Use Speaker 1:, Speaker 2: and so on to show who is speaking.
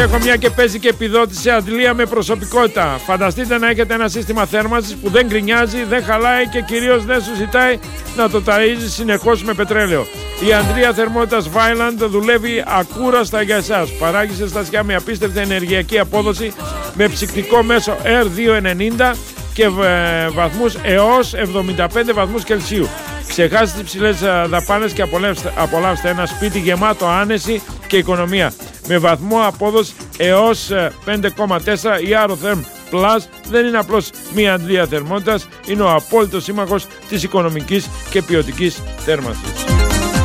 Speaker 1: Έχω μια και παίζει και επιδότηση αντλία με προσωπικότητα. Φανταστείτε να έχετε ένα σύστημα θέρμανσης που δεν γκρινιάζει, δεν χαλάει και κυρίως δεν σου ζητάει να το ταΐζεις συνεχώς με πετρέλαιο. Η αντλία θερμότητας Vaillant δουλεύει ακούραστα για εσάς. Παράγει ζεστασιά με απίστευτη ενεργειακή απόδοση με ψυκτικό μέσο R290 και βαθμούς έως 75 βαθμούς Κελσίου. Ξεχάστε τις ψηλές δαπάνες και απολαύστε ένα σπίτι γεμάτο άνεση και οικονομία. Με βαθμό απόδοση έως 5,4 η Aerotherm Plus δεν είναι απλώς μία αντλία θερμότητας, είναι ο απόλυτος σύμμαχος της οικονομικής και ποιοτικής θέρμανσης.